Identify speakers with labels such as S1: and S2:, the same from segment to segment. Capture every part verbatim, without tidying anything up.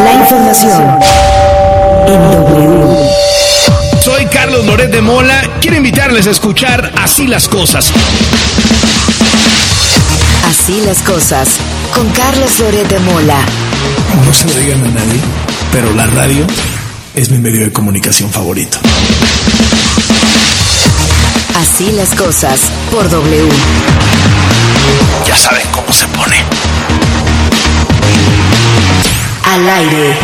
S1: La información en W.
S2: Soy Carlos Loret de Mola. Quiero invitarles a escuchar Así las Cosas.
S1: Así las Cosas, con Carlos Loret de Mola.
S2: No se lo digan a nadie, pero la radio es mi medio de comunicación favorito.
S1: Así las Cosas, por W.
S2: Ya saben cómo se pone.
S1: Al aire.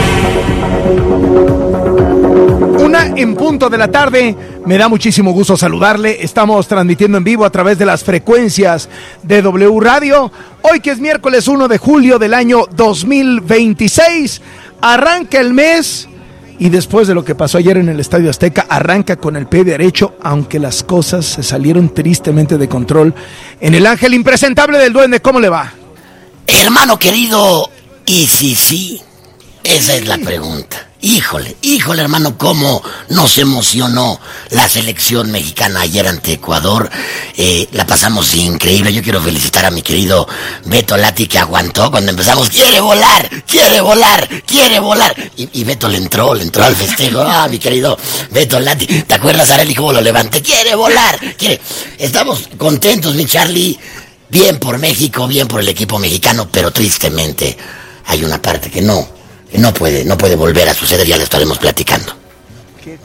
S3: Una en punto de la tarde. Me da muchísimo gusto saludarle. Estamos transmitiendo en vivo a través de las frecuencias de W Radio. Hoy que es miércoles uno de julio del año dos mil veintiséis. Arranca el mes. Y después de lo que pasó ayer en el Estadio Azteca, arranca con el pie derecho, aunque las cosas se salieron tristemente de control. En el ángel impresentable del Duende, ¿cómo le va?
S4: Hermano querido, ¿y si sí? Esa es la pregunta. Híjole, híjole hermano, cómo nos emocionó la selección mexicana ayer ante Ecuador. Eh, la pasamos increíble. Yo quiero felicitar a mi querido Beto Lati, que aguantó cuando empezamos. ¡Quiere volar! ¡Quiere volar! ¡Quiere volar! Y, y Beto le entró, le entró al festejo. Ah, mi querido Beto Lati. ¿Te acuerdas, Arely, cómo lo levanté? ¡Quiere volar! ¡Quiere! Estamos contentos, mi Charlie. Bien por México, bien por el equipo mexicano, pero tristemente hay una parte que no... que no puede, no puede volver a suceder, ya lo estaremos platicando.
S3: Qué,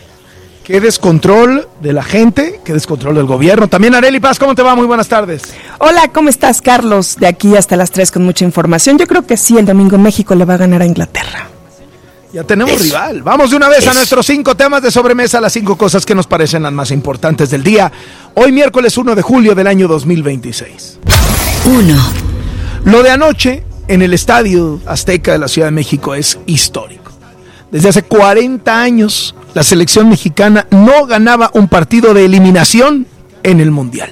S3: qué descontrol de la gente, qué descontrol del gobierno. También Arely Paz, ¿cómo te va? Muy buenas tardes.
S5: Hola, ¿cómo estás, Carlos? De aquí hasta las tres con mucha información. Yo creo que sí, el domingo México le va a ganar a Inglaterra.
S3: Ya tenemos
S4: Eso.
S3: rival. Vamos de una vez
S4: Eso.
S3: a nuestros cinco temas de sobremesa, las cinco cosas que nos parecen las más importantes del día. Hoy miércoles uno de julio del año dos mil veintiséis.
S1: Uno.
S3: Lo de anoche en el Estadio Azteca de la Ciudad de México es histórico. Desde hace cuarenta años, la selección mexicana no ganaba un partido de eliminación en el Mundial.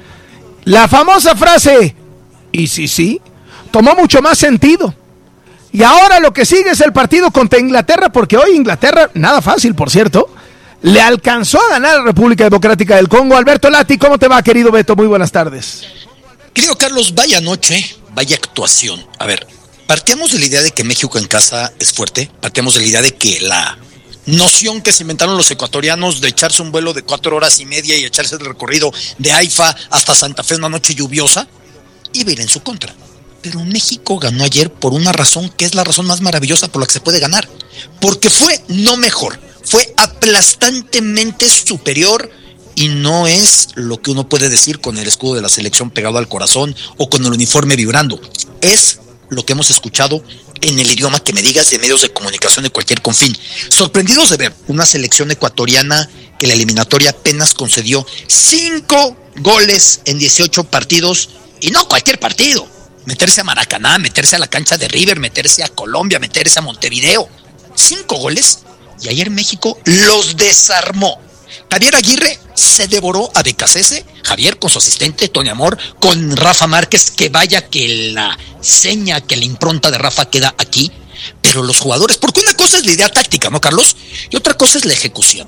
S3: La famosa frase, ¿y si sí?, tomó mucho más sentido. Y ahora lo que sigue es el partido contra Inglaterra, porque hoy Inglaterra, nada fácil por cierto, le alcanzó a ganar a la República Democrática del Congo. Alberto Lati, ¿cómo te va, querido Beto? Muy buenas tardes.
S6: Querido Carlos, vaya noche, vaya actuación. A ver, partíamos de la idea de que México en casa es fuerte, partíamos de la idea de que la noción que se inventaron los ecuatorianos de echarse un vuelo de cuatro horas y media y echarse el recorrido de Haifa hasta Santa Fe una noche lluviosa, iba a ir en su contra. Pero México ganó ayer por una razón que es la razón más maravillosa por la que se puede ganar. Porque fue no mejor, fue aplastantemente superior. Y no es lo que uno puede decir con el escudo de la selección pegado al corazón o con el uniforme vibrando. Es lo que hemos escuchado en el idioma que me digas de medios de comunicación de cualquier confín. Sorprendidos de ver una selección ecuatoriana que la eliminatoria apenas concedió cinco goles en dieciocho partidos. Y no cualquier partido. Meterse a Maracaná, meterse a la cancha de River, meterse a Colombia, meterse a Montevideo. Cinco goles y ayer México los desarmó. Javier Aguirre se devoró a Becasese, Javier con su asistente, Tony Amor, con Rafa Márquez, que vaya que la seña, que la impronta de Rafa queda aquí, pero los jugadores, porque una cosa es la idea táctica, ¿no, Carlos? Y otra cosa es la ejecución.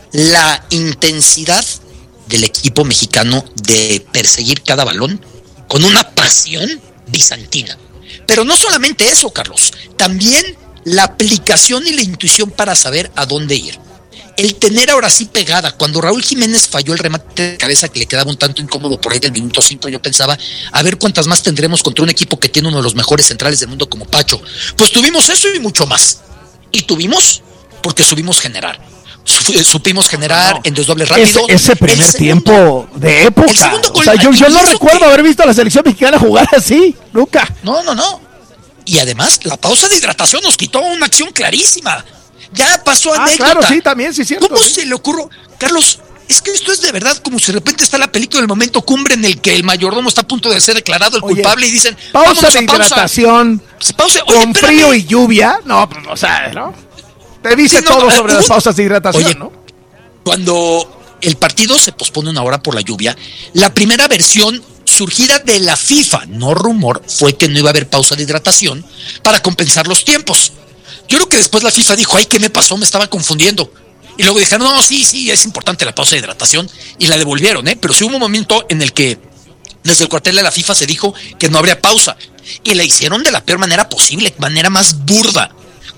S6: La intensidad del equipo mexicano de perseguir cada balón con una pasión bizantina. Pero no solamente eso, Carlos, también la aplicación y la intuición para saber a dónde ir. El tener ahora sí pegada, cuando Raúl Jiménez falló el remate de cabeza que le quedaba un tanto incómodo por ahí del minuto cinco, yo pensaba, a ver cuántas más tendremos contra un equipo que tiene uno de los mejores centrales del mundo como Pacho. Pues tuvimos eso y mucho más. Y tuvimos porque supimos generar. Supimos generar no, en desdoble rápido.
S3: Ese, ese primer segundo, tiempo de época. O sea, yo, yo no recuerdo que... haber visto a la selección mexicana jugar así, nunca.
S6: No, no, no. Y además, la pausa de hidratación nos quitó una acción clarísima. Ya pasó
S3: ah,
S6: anécdota.
S3: Claro, sí, también, sí, cierto.
S6: ¿Cómo
S3: sí.
S6: se le ocurrió? Carlos, es que esto es de verdad como si de repente está la película del momento cumbre en el que el mayordomo está a punto de ser declarado el Oye, culpable y dicen,
S3: pausa de hidratación,
S6: pausa. Pausa.
S3: Oye, con espérame. Frío y lluvia. No, pues, o sea, ¿no? Te dice sí, no, todo sobre uh, las pausas de hidratación,
S6: oye,
S3: ¿no?
S6: Cuando el partido se pospone una hora por la lluvia, la primera versión surgida de la FIFA, no rumor, fue que no iba a haber pausa de hidratación para compensar los tiempos. Yo creo que después la FIFA dijo, ay, ¿qué me pasó? Me estaba confundiendo. Y luego dijeron, no, sí, sí, es importante la pausa de hidratación. Y la devolvieron, ¿eh? Pero sí hubo un momento en el que desde el cuartel de la FIFA se dijo que no habría pausa. Y la hicieron de la peor manera posible, manera más burda.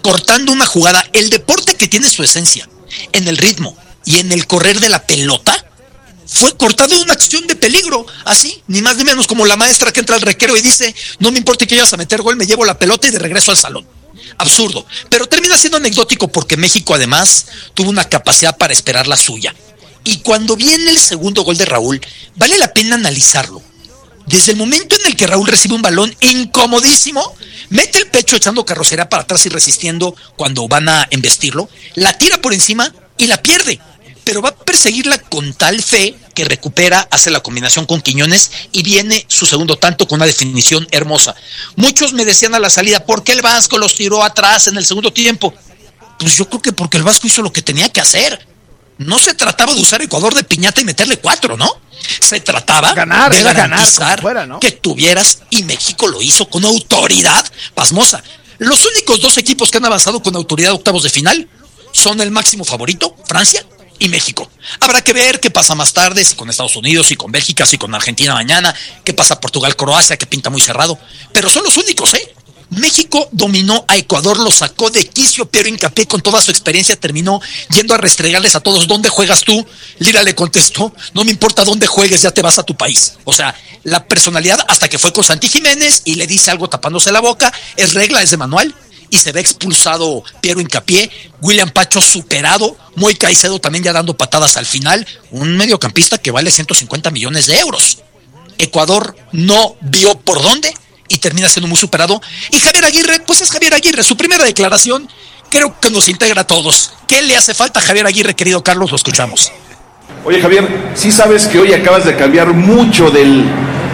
S6: cortando una jugada. El deporte que tiene su esencia en el ritmo y en el correr de la pelota fue cortado en una acción de peligro, así, ni más ni menos, como la maestra que entra al recreo y dice, no me importa que vayas a meter gol, me llevo la pelota y de regreso al salón. Absurdo, pero termina siendo anecdótico porque México además tuvo una capacidad para esperar la suya. Y cuando viene el segundo gol de Raúl, vale la pena analizarlo. Desde el momento en el que Raúl recibe un balón incomodísimo, mete el pecho echando carrocería para atrás y resistiendo cuando van a embestirlo, la tira por encima y la pierde. Pero va a perseguirla con tal fe que recupera, hace la combinación con Quiñones y viene su segundo tanto con una definición hermosa. Muchos me decían a la salida, ¿por qué el Vasco los tiró atrás en el segundo tiempo? Pues yo creo que porque el Vasco hizo lo que tenía que hacer. No se trataba de usar Ecuador de piñata y meterle cuatro, ¿no? Se trataba
S3: ganar,
S6: de garantizar
S3: ganar, fuera, ¿no?
S6: que tuvieras, y México lo hizo con autoridad pasmosa. Los únicos dos equipos que han avanzado con autoridad a octavos de final son el máximo favorito, Francia y México. Habrá que ver qué pasa más tarde, si con Estados Unidos, si con Bélgica, si con Argentina mañana, qué pasa Portugal, Croacia, que pinta muy cerrado. Pero son los únicos, ¿eh? México dominó a Ecuador, lo sacó de quicio, pero Hincapié con toda su experiencia terminó yendo a restregarles a todos, ¿dónde juegas tú? Lira le contestó, no me importa dónde juegues, ya te vas a tu país. O sea, la personalidad hasta que fue con Santi Jiménez y le dice algo tapándose la boca, es regla, es de manual, y se ve expulsado Piero Hincapié, William Pacho superado, Moy Caicedo también ya dando patadas al final, un mediocampista que vale ciento cincuenta millones de euros. Ecuador no vio por dónde y termina siendo muy superado. Y Javier Aguirre, pues es Javier Aguirre, su primera declaración creo que nos integra a todos. ¿Qué le hace falta a Javier Aguirre, querido Carlos? Lo escuchamos.
S7: Oye, Javier, sí sabes que hoy acabas de cambiar mucho del,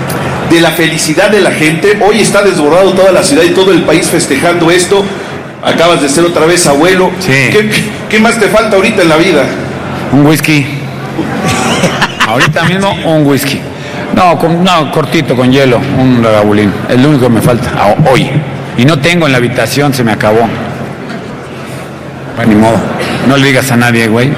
S7: de la felicidad de la gente. Hoy está desbordado toda la ciudad y todo el país festejando esto. Acabas de ser otra vez abuelo.
S8: Sí.
S7: ¿Qué, qué más te falta ahorita en la vida?
S8: Un whisky. Ahorita mismo un whisky. No, con, no, cortito, con hielo, un Raulín. Es lo único que me falta a, hoy. Y no tengo en la habitación, se me acabó. Bueno, ni modo. No le digas a nadie, güey.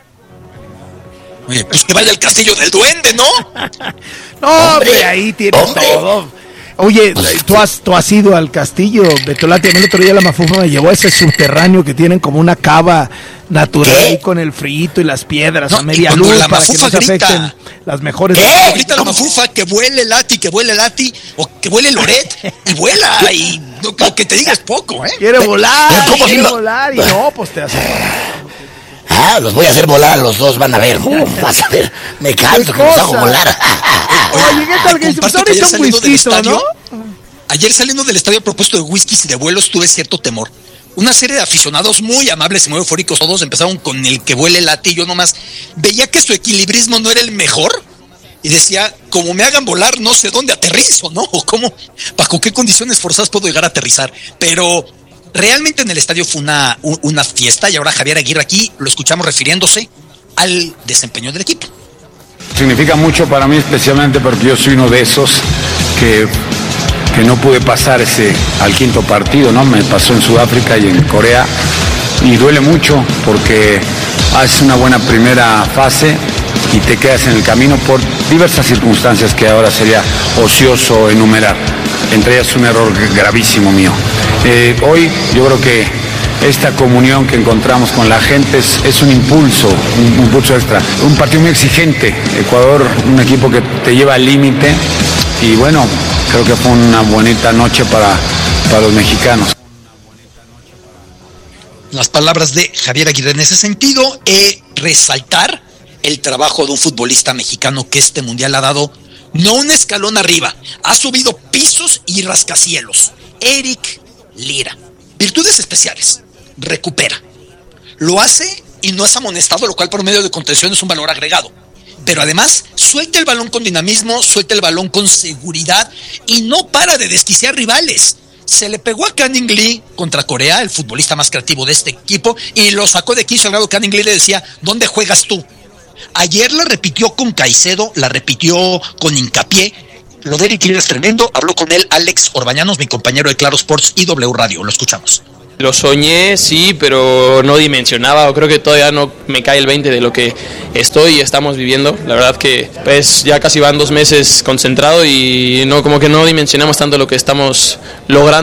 S6: Oye, pues que vaya al castillo del duende, ¿no?
S3: No, hombre, ahí tienes hombre. todo. Oye, ¿tú has, tú has ido al castillo, Betolati? El otro día la Mafufa me llevó a ese subterráneo que tienen como una cava natural ahí con el frito y las piedras no, a media luz para que no se afecten las mejores.
S6: ¿Qué? Ahorita la Mafufa que vuele Lati, que vuele Lati, o que vuele Loret, y vuela, y no, lo que te diga es poco, ¿eh?
S3: Quiere volar,
S4: ¿Cómo
S3: quiere
S4: si
S3: volar, y no, pues te hace...
S4: Ah, los voy a hacer volar, los dos van a ver. Uh, vas a ver, me canso que los hago volar.
S3: Oye, ¿qué tal? Que pues ahorita un whisky, ¿no?
S6: Ayer saliendo del estadio a propósito de whiskies y de vuelos tuve cierto temor. Una serie de aficionados muy amables y muy eufóricos, todos empezaron con el que vuele Lati, y yo nomás veía que su equilibrismo no era el mejor y decía, como me hagan volar, no sé dónde aterrizo, ¿no? O cómo, bajo qué condiciones forzadas puedo llegar a aterrizar. Pero realmente en el estadio fue una, una fiesta, y ahora Javier Aguirre aquí lo escuchamos refiriéndose al desempeño del equipo.
S8: Significa mucho para mí, especialmente porque yo soy uno de esos que... que no pude pasar ese al quinto partido, ¿no? Me pasó en Sudáfrica y en Corea, y duele mucho porque haces una buena primera fase y te quedas en el camino por diversas circunstancias que ahora sería ocioso enumerar, entre ellas un error gravísimo mío. Eh, hoy yo creo que esta comunión que encontramos con la gente es, es un impulso, un, un impulso extra, un partido muy exigente, Ecuador, un equipo que te lleva al límite, y bueno, creo que fue una bonita noche para, para los mexicanos.
S6: Las palabras de Javier Aguirre en ese sentido, eh, resaltar el trabajo de un futbolista mexicano que este mundial ha dado no un escalón arriba, ha subido pisos y rascacielos. Eric Lira, virtudes especiales, recupera, lo hace y no es amonestado, lo cual por medio de contención es un valor agregado. Pero además suelta el balón con dinamismo, suelta el balón con seguridad y no para de desquiciar rivales. Se le pegó a Canning Lee contra Corea, el futbolista más creativo de este equipo, y lo sacó de quicio al grado que Canning Lee le decía, ¿dónde juegas tú? Ayer la repitió con Caicedo, la repitió con Hincapié. Lo de Eric Lira es tremendo. Habló con él Alex Orbañanos, mi compañero de Claro Sports y W Radio. Lo escuchamos.
S9: Lo soñé, sí, pero no dimensionaba, o creo que todavía no me cae el veinte de lo que estoy y estamos viviendo. La verdad que pues ya casi van dos meses concentrado y no como que no dimensionamos tanto lo que estamos logrando,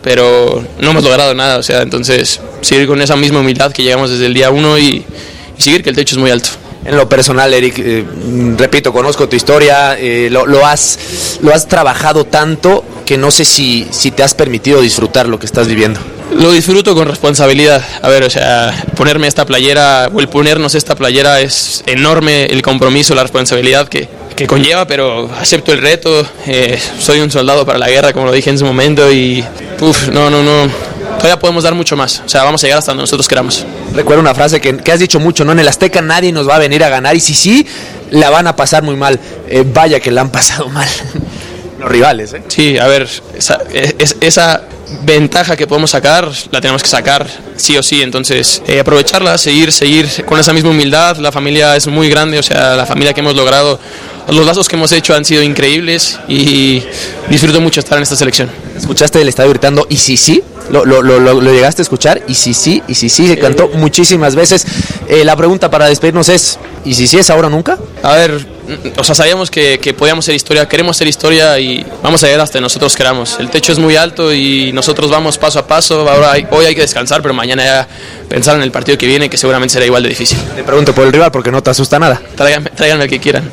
S9: pero no hemos logrado nada, o sea, entonces seguir con esa misma humildad que llegamos desde el día uno y, y seguir que el techo es muy alto.
S10: En lo personal, Eric, eh, repito, conozco tu historia, eh, lo, lo, has, lo has trabajado tanto que no sé si, si te has permitido disfrutar lo que estás viviendo.
S9: Lo disfruto con responsabilidad. A ver, o sea, ponerme esta playera o el ponernos esta playera es enorme el compromiso, la responsabilidad que, que conlleva, pero acepto el reto. Eh, soy un soldado para la guerra, como lo dije en su momento, y uf, no, no, no. Todavía podemos dar mucho más, o sea, vamos a llegar hasta donde nosotros queramos.
S10: Recuerdo una frase que, que has dicho mucho, ¿no? En el Azteca nadie nos va a venir a ganar, y si sí, la van a pasar muy mal. Eh, vaya que la han pasado mal los rivales, ¿eh?
S9: Sí, a ver, esa, es, esa ventaja que podemos sacar, la tenemos que sacar sí o sí, entonces eh, aprovecharla, seguir, seguir con esa misma humildad. La familia es muy grande, o sea, la familia que hemos logrado, los lazos que hemos hecho han sido increíbles y disfruto mucho estar en esta selección.
S10: ¿Escuchaste el estadio gritando y sí, sí? ¿Lo, lo, lo, lo llegaste a escuchar? Y sí, sí, y sí, sí, se cantó eh, muchísimas veces. Eh, la pregunta para despedirnos es, ¿y si sí es ahora o nunca?
S9: A ver, o sea, sabíamos que, que podíamos ser historia, queremos ser historia y vamos a llegar hasta nosotros queramos. El techo es muy alto y nosotros vamos paso a paso. Ahora hay, hoy hay que descansar, pero mañana ya pensar en el partido que viene, que seguramente será igual de difícil.
S10: Te pregunto por el rival porque no te asusta nada.
S9: Tráiganme, tráiganme al que quieran.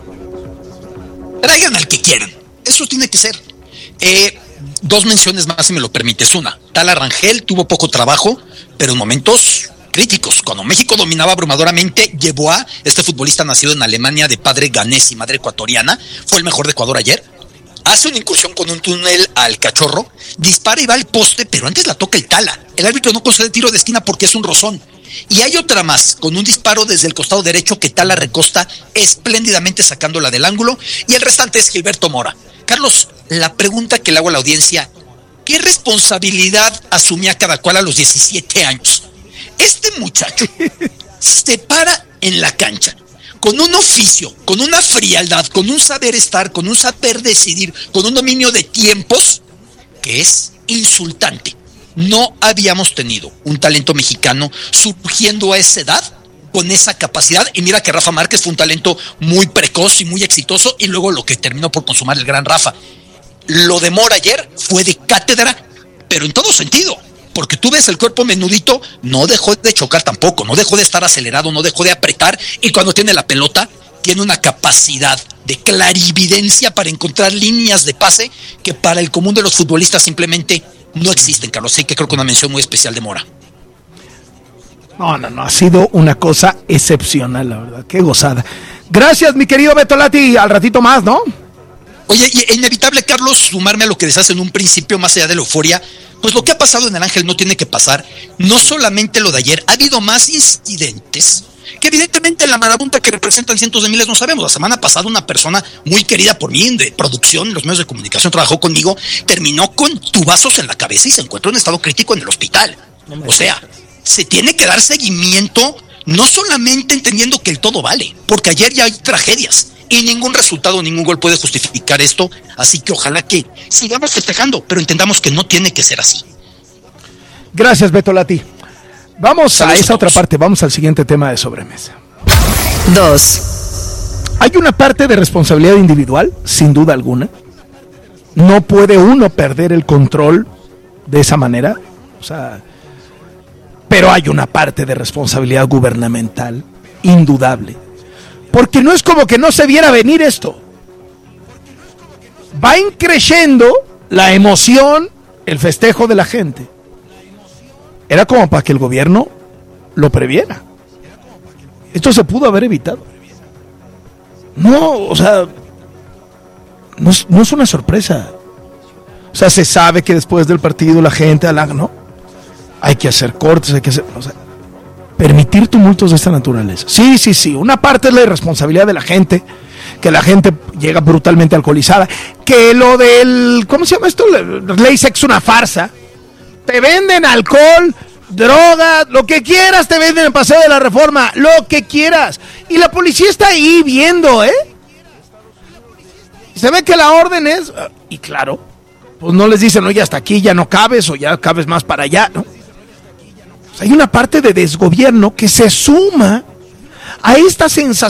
S6: Traigan al que quieran. Eso tiene que ser. Eh... Dos menciones más, si me lo permites. Una, Tala Rangel tuvo poco trabajo, pero en momentos críticos. Cuando México dominaba abrumadoramente, llevó a este futbolista nacido en Alemania de padre ganés y madre ecuatoriana. Fue el mejor de Ecuador ayer. Hace una incursión con un túnel al cachorro, dispara y va al poste, pero antes la toca el Tala. El árbitro no concede tiro de esquina porque es un rozón. Y hay otra más, con un disparo desde el costado derecho que Tala recosta espléndidamente sacándola del ángulo. Y el restante es Gilberto Mora. Carlos, la pregunta que le hago a la audiencia, ¿qué responsabilidad asumía cada cual a los diecisiete años? Este muchacho se para en la cancha con un oficio, con una frialdad, con un saber estar, con un saber decidir, con un dominio de tiempos que es insultante. No habíamos tenido un talento mexicano surgiendo a esa edad con esa capacidad, y mira que Rafa Márquez fue un talento muy precoz y muy exitoso, y luego lo que terminó por consumar el gran Rafa. Lo de Mora ayer fue de cátedra, pero en todo sentido, porque tú ves el cuerpo menudito, no dejó de chocar tampoco, no dejó de estar acelerado, no dejó de apretar, y cuando tiene la pelota, tiene una capacidad de clarividencia para encontrar líneas de pase que para el común de los futbolistas simplemente no existen, Carlos. Así que creo que una mención muy especial de Mora.
S3: No, no, no, ha sido una cosa excepcional, la verdad, qué gozada. Gracias, mi querido Beto Lati, al ratito más, ¿no?
S6: Oye, y inevitable, Carlos, sumarme a lo que decías en un principio, más allá de la euforia, pues lo que ha pasado en el Ángel no tiene que pasar, no solamente lo de ayer, ha habido más incidentes, que evidentemente en la marabunta que representan cientos de miles no sabemos. La semana pasada una persona muy querida por mí, de producción, en los medios de comunicación, trabajó conmigo, terminó con tubazos en la cabeza y se encuentra en estado crítico en el hospital. O sea, se tiene que dar seguimiento, no solamente entendiendo que el todo vale, porque ayer ya hay tragedias y ningún resultado, ningún gol puede justificar esto, así que ojalá que sigamos festejando, pero entendamos que no tiene que ser así.
S3: Gracias, Beto Lati. Vamos
S6: Saludos
S3: a esa
S6: a
S3: otra
S6: todos.
S3: parte, vamos al siguiente tema de sobremesa.
S1: Dos.
S3: Hay una parte de responsabilidad individual, sin duda alguna. No puede uno perder el control de esa manera, o sea, pero hay una parte de responsabilidad gubernamental, indudable. Porque no es como que no se viera venir esto. Va increciendo la emoción, el festejo de la gente. Era como para que el gobierno lo previera. Esto se pudo haber evitado. No, o sea, no es, no es una sorpresa. O sea, se sabe que después del partido la gente halaga, ¿no? Hay que hacer cortes, hay que hacer... O sea, permitir tumultos de esta naturaleza. Sí, sí, sí. Una parte es la irresponsabilidad de la gente, que la gente llega brutalmente alcoholizada. Que lo del... ¿Cómo se llama esto? Ley seca es una farsa. Te venden alcohol, droga, lo que quieras, te venden el Paseo de la Reforma, lo que quieras. Y la policía está ahí viendo, ¿eh? Se ve que la orden es... Y claro, pues no les dicen, oye, hasta aquí ya no cabes o ya cabes más para allá, ¿no? Hay una parte de desgobierno que se suma a esta sensación